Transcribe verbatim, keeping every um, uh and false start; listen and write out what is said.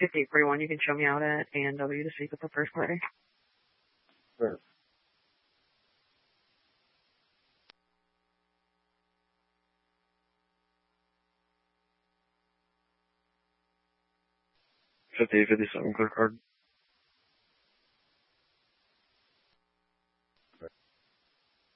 fifty-eight forty-one, you can show me out at A and W to speak with the first party. Sure. fifty-eight fifty-seven, clear card.